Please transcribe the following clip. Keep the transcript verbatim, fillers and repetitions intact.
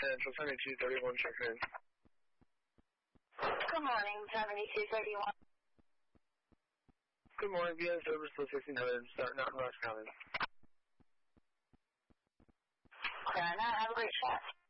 Central, seventy-two thirty-one, check in. Good morning, seventy-two thirty-one. Good morning, V S over still sixteen hundred, starting out in Rush County. Okay, now have a great shift.